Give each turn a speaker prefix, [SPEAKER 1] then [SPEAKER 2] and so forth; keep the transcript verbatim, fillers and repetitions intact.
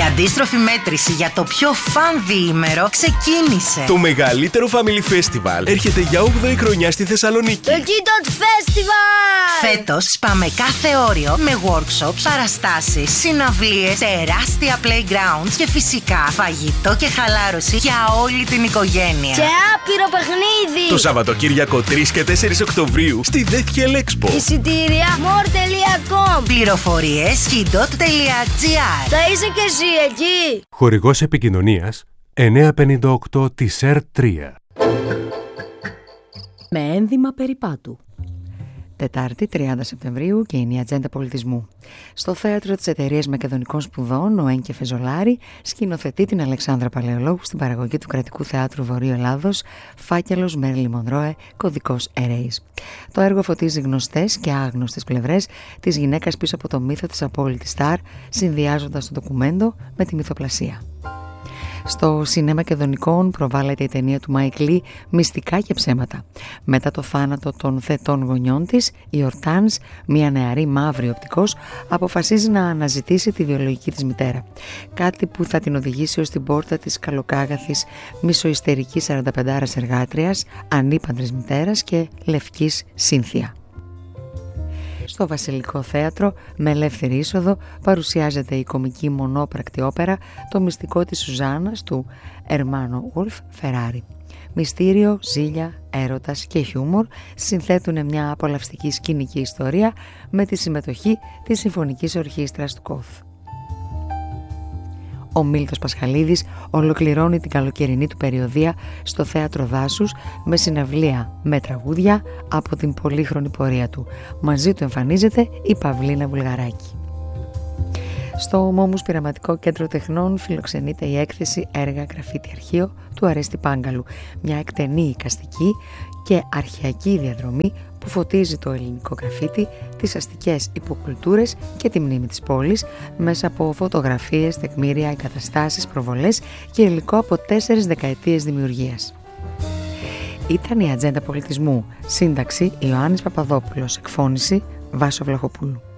[SPEAKER 1] αντίστροφη μέτρηση για το πιο φαν διήμερο ξεκίνησε.
[SPEAKER 2] Το μεγαλύτερο Family Festival έρχεται για όγδοη χρονιά στη Θεσσαλονίκη.
[SPEAKER 3] Το Kidot Festival!
[SPEAKER 1] Φέτος σπάμε κάθε όριο με workshops, παραστάσεις, συναυλίες, τεράστια playgrounds και φυσικά φαγητό και χαλάρωση για όλη την οικογένεια.
[SPEAKER 3] Και άπειρο παιχνίδι!
[SPEAKER 2] Το Σαββατοκύριακο τρεις και τέσσερις Οκτωβρίου στη Δεύκη Expo.
[SPEAKER 3] Εισιτήρια more τελεία com.
[SPEAKER 1] Πληροφορίες kidot τελεία gr.
[SPEAKER 3] Θα είσαι και εσύ εκεί!
[SPEAKER 4] Χορηγός επικοινωνίας εννιακόσια πενήντα οκτώ της ερ τρία.
[SPEAKER 5] Με ένδυμα περιπάτου. Τετάρτη τριάντα Σεπτεμβρίου και είναι η ατζέντα πολιτισμού. Στο θέατρο της Εταιρείας Μακεδονικών Σπουδών, ο Ένκε Φεζολάρη σκηνοθετεί την Αλεξάνδρα Παλαιολόγου στην παραγωγή του Κρατικού Θεάτρου Βορείου Ελλάδος, Φάκελος Μέρλι Μονρόε, Κωδικός Ερέης. Το έργο φωτίζει γνωστές και άγνωστες πλευρές της γυναίκας πίσω από το μύθο της απόλυτης στάρ, συνδυάζοντας το ντοκουμέντο με τη μυθοπλασία. Στο Σινέ Μακεδονικών προβάλλεται η ταινία του Μάικ Λι «Μυστικά και ψέματα». Μετά το θάνατο των θετών γονιών της, η Ορτάνς, μια νεαρή μαύρη οπτικός, αποφασίζει να αναζητήσει τη βιολογική της μητέρα. Κάτι που θα την οδηγήσει ως την πόρτα της καλοκάγαθης μισοϊστερικής σαρανταπεντάρας εργάτριας, ανήπαντρης μητέρας και λευκής Σύνθια. Στο Βασιλικό Θέατρο, με ελεύθερη είσοδο, παρουσιάζεται η κομική μονόπρακτη όπερα «Το μυστικό της Σουζάνας» του Ερμάνο Ουλφ Φεράρι. Μυστήριο, ζήλια, έρωτας και χιούμορ συνθέτουν μια απολαυστική σκηνική ιστορία με τη συμμετοχή της Συμφωνικής Ορχήστρας του ΚΟΘ. Ο Μίλτος Πασχαλίδης ολοκληρώνει την καλοκαιρινή του περιοδεία στο Θέατρο Δάσους με συναυλία με τραγούδια από την πολύχρονη πορεία του. Μαζί του εμφανίζεται η Παυλίνα Βουλγαράκη. Στο Μόμους Πειραματικό Κέντρο Τεχνών φιλοξενείται η έκθεση «Έργα Γραφίτι Αρχείο» του Αρέστη Πάγκαλου, μια εκτενή εικαστική και αρχαιακή διαδρομή που φωτίζει το ελληνικό γραφίτι, τις αστικές υποκουλτούρες και τη μνήμη της πόλης μέσα από φωτογραφίες, τεκμήρια, εγκαταστάσεις, προβολές και υλικό από τέσσερις δεκαετίες δημιουργίας. Ήταν η Ατζέντα Πολιτισμού. Σύνταξη Ιωάννης Παπαδόπουλος. Εκφώνηση Βάσο Βλαχοπούλου.